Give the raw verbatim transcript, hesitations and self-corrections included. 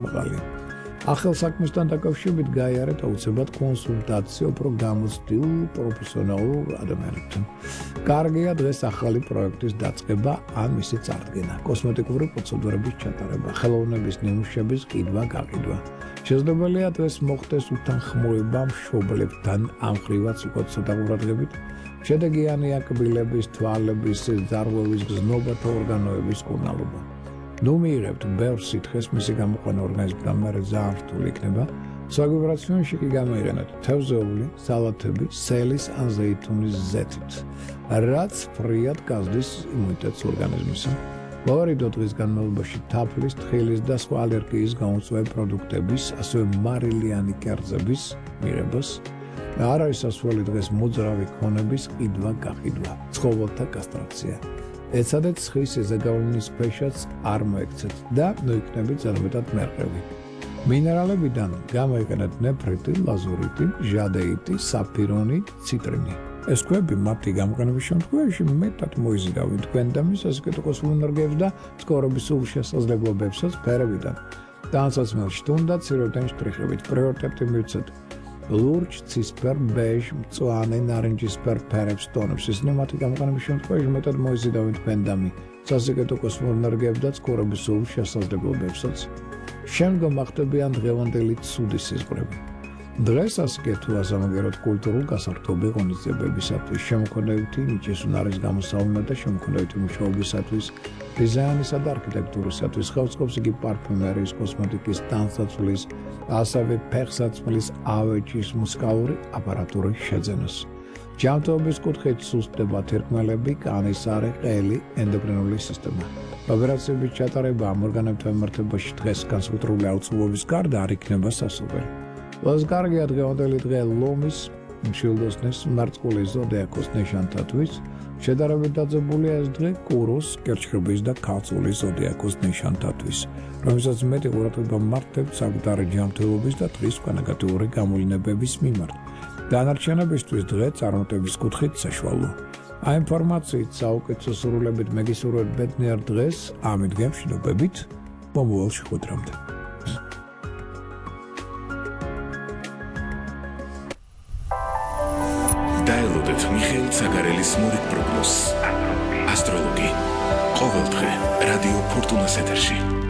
მაღალია. ახალ საქმესთან დაკავშირებით გაიარეთ აუცილებლად კონსულტაცია უფრო გამოცდილ პროფესიონალურ ადამიანებთან. კარგია დღეს ახალი პროექტის დაწყება ან მისი წარდგენა, კოსმეტიკური პროცედურების ჩატარება, ხელოვნების ნიმუშების ყიდვა-გაყიდვა. შესაძლებელია დღეს მოხდეს უთანხმოება მშობლებთან, ამ ხრივაც უკვე ცოტა ყურადღებით, შედეგიანია კბილების, თვალების, ძარღვევის, გზნობათა ორგანოების კურნალობა. ნუ მიიღებთ ბევრ სითხეს, მისი გამოყვანა ორგანიზმთან მერე ძალიან რთული იქნება. საგვიბრაციონში კი გამოიყენეთ თევზეული, სალათები, სელის ან ზეითუნის ზეთით, რაც ფრიად გაზრდის იმუნიტეტს ორგანიზმისა. მოვარიდო დღის განმავლობაში თაფლის, თხილის და სხვა ალერგიის გამომწვევი პროდუქტების, ასევე მარილიანი კერძების მიღებას. არ არის სასურველი დღეს მოძრავი ქონების ყიდვა-გაყიდვა, ცხოველთა კასტრაცია. ეცადეთ ცხრის ზეგავლენის ქვეშაც არ მოექცეთ და ნოიქნებით ზედმეტად მერყევი. მინერალებიდან გამოიყენეთ ნეფრიტი, ლაზურიტი, ჟადეიტი, საფირონი, ციტრინი. ეს ქვები მათი გამოყენების შემთხვევაში მეტად მოიზიდავენ თქვენ და მის ასკეტიკოსულ ენერგიებს და ცხოვრების სულ შესაძლებლობებსაც ფერებიდან. ტანსაცმელში თუნდაც ციროდენ შტრიხებით პრიორიტეტი მივცეთ. ლურჯ, ცისფერ, ბეჟ, მწვანე, ნარინჯისფერ ფერებს ტონებს. ისინი მათი გამოყენების შემთხვევაში მეტად მოიზიდავენ თქვენ და მის სასიკეთო ენერგიებს და ცხოვრების სულ შესაძლებლობებსაც. შემდგომ ახდებიან დღევანდელი ცუდი სიზღვრები. დღეს ასკეთო ასამაგეროთ კულტურულ გასართობი ღონისძიებებისათვის, შემოქმედებითი ნიჭისუნარის გამოსავლენა და შემოქმედებითი მუშაობისათვის, დიზაინისა და არქიტექტურისათვის, ხელწყობს იგი პარფუმერიის, კოსმეტიკის, ტანსაცმლის, ასევე ფეხსაცმლის, ავეჯის, მუსიკალური აპარატურის შეძენას. ჯანმრთელობის კუთხით სუსტდება თირკმელები, კანისარი, ყელი, ენდოკრინული სისტემა. ოპერაციების ჩატარება ამ ორგანოებთან მიმართებაში დღეს განსაკუთრებული აუცილებლობის გარდა არ იქნება სასურველი. ლოს კარგია დღევანდელი დღე ლომის, მშილდოსნის, მარტყულის ზოდიაქოს ნიშანთათვის, შედარებით დაძაბულია ეს დღე კუროს, კერჩხების და ქალწულის ზოდიაქოს ნიშანთათვის, რომელსაც მეტი ყურადღება მართებთ საკუთარი ჯანმრთელობის და დღის ნეგატიური გამოვლინებების მიმართ. დანარჩენებისთვის დღე წარმატების კუთხით საშუალოა. აი ინფორმაციით საუკეთესო სურვილებით მეგისურვებთ ბედნიერ დღეს, ამით გემშვიდობებით, მომავალ შეხვედრამდე. დაელოდეთ მიხეილ ცაგარელის მორიგ პროგნოზს. ასტროლოგი. ყოველდღე რადიო ფორტუნას ეთერში.